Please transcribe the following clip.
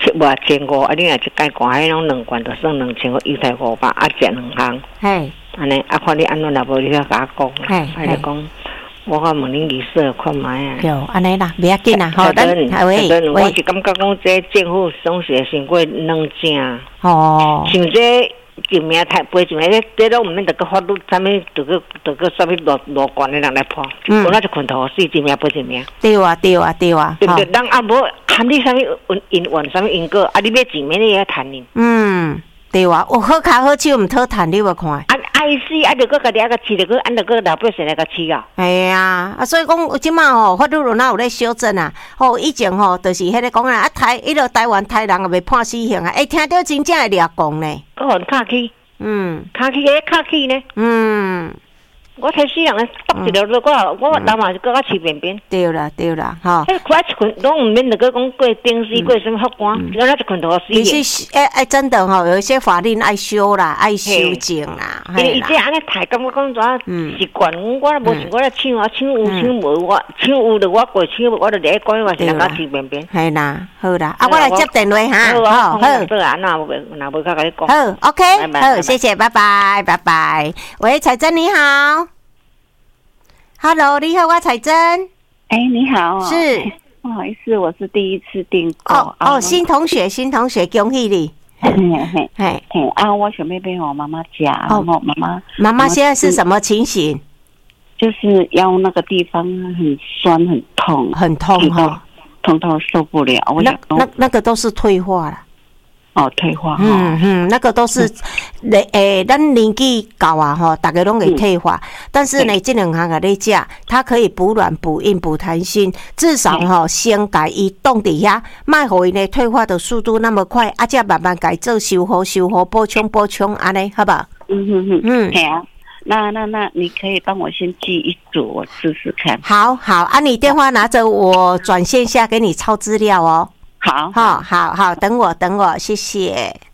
1500，你若一解寒，迄种2罐就算2500，油菜500，食2项。 嘿， 安尼看你安怎，若无你甲我讲。 嘿， 你讲。我问恁律师看卖啊。 有安尼啦，不要紧啦，好， 我是感觉讲这政府总是先过两正。 哦。 像这一名太赔一名，这拢毋免得个法律，啥物得个啥物罗管的人来判。我那就困头死，一名赔一名。 对啊。对不对？ 人啊无含你啥物因缘，啥物因果，啊你要钱免你也谈呢。 对啊，有好卡好手，毋讨谈，你有看？ 爱死，啊，着搁家己个饲，着搁按着搁老百姓来个饲啊！ 哎呀，即讲即马吼，法律哪有咧修正啊？吼，以前吼，就是迄个讲啊，迄个台湾人也未判死刑啊！听到真正会掠讲呢。 搁互卡起，卡起呢？我睇死人咧，剁一条路，我老嘛是搁饲便便。 对啦，吼。 迄快一群拢毋免着搁讲过定时过什么法官，然后一群头死刑。 其实，真的吼，有一些法令爱修啦，爱修正啦。 因为伊这安尼太感觉讲怎习惯，我无想我来抢啊，抢有抢无，我抢有着我过，抢无我着伫管我是人家饲便便。 系啦，好啦，我来接电话哈。 好，那无甲你讲。 好 ，OK， 好，谢谢，拜拜。喂，彩珍你好。Hello， 你好，我彩珍。 你好。 是， 不好意思，我是第一次订购。 新同学，恭喜你。 我想要给我妈妈讲，然后妈妈现在是什么情形？ 就是腰那个地方很酸很痛哈，痛到受不了。 那个都是退化了。 退化。 那个都是，咱年纪高啊吼，大家拢会退化。但是呢，这两项给你食，它可以补软、补硬、补弹性，至少吼先改伊冻底下，卖互伊呢退化的速度那么快，再慢慢改做修复、补充，安尼好不好？ 那你可以帮我先寄一组，我试试看。 好，你电话拿着，我转线下给你抄资料哦。 好， 等我，谢谢。